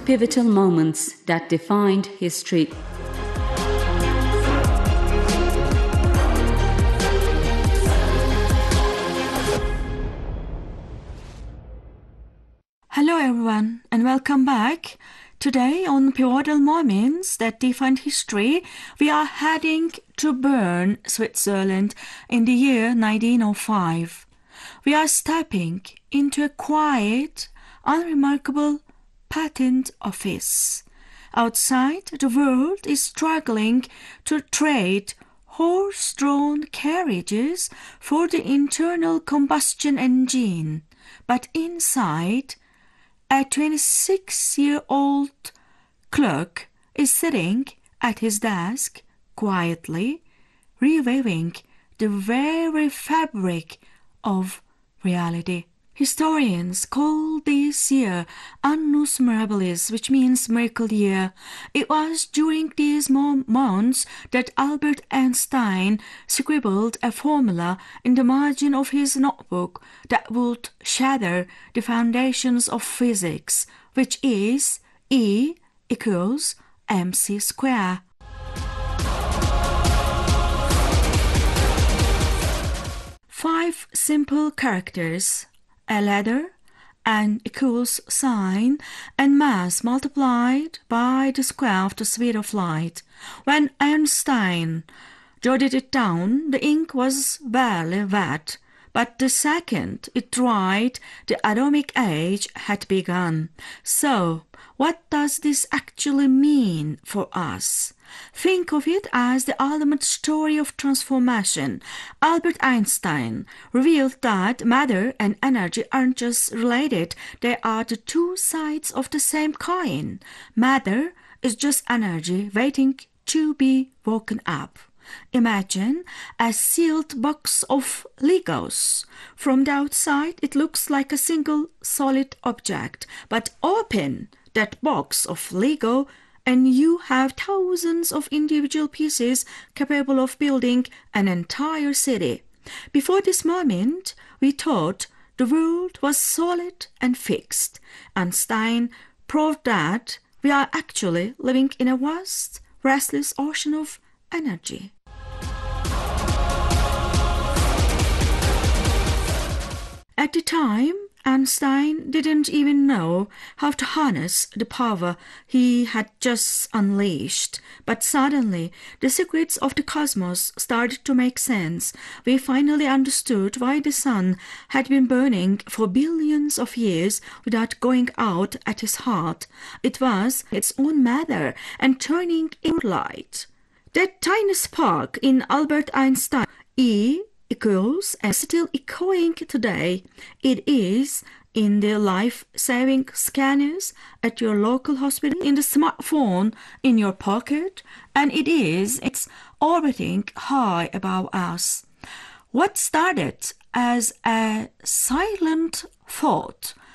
Pivotal moments that defined history. Hello everyone and welcome back. Today on Pivotal Moments that Defined History, we are heading to Bern, Switzerland in the year 1905. We are stepping into a quiet, unremarkable patent office. Outside, the world is struggling to trade horse-drawn carriages for the internal combustion engine. But inside, a 26-year-old clerk is sitting at his desk, quietly reviving the very fabric of reality. Historians call this year Annus Mirabilis, which means miracle year. It was during these months that Albert Einstein scribbled a formula in the margin of his notebook that would shatter the foundations of physics, which is E equals mc squared. Five simple characters: a ladder, an equals sign, and mass multiplied by the square of the speed of light. When Einstein jotted it down, the ink was barely wet, but the second it dried, the atomic age had begun. So, what does this actually mean for us? Think of it as the ultimate story of transformation. Albert Einstein revealed that matter and energy aren't just related, they are the two sides of the same coin. Matter is just energy waiting to be woken up. Imagine a sealed box of Legos. From the outside, it looks like a single solid object, but open that box of Lego and you have thousands of individual pieces capable of building an entire city. Before this moment, we thought the world was solid and fixed. Einstein proved that we are actually living in a vast, restless ocean of energy. At the time, Einstein didn't even know how to harness the power he had just unleashed. But suddenly, the secrets of the cosmos started to make sense. We finally understood why the sun had been burning for billions of years without going out at his heart. It was its own matter and turning into light. That tiny spark in Albert Einstein, E equals, and still echoing today. It is in the life-saving scanners at your local hospital, in the smartphone in your pocket, and it's orbiting high above us. What started as a silent thought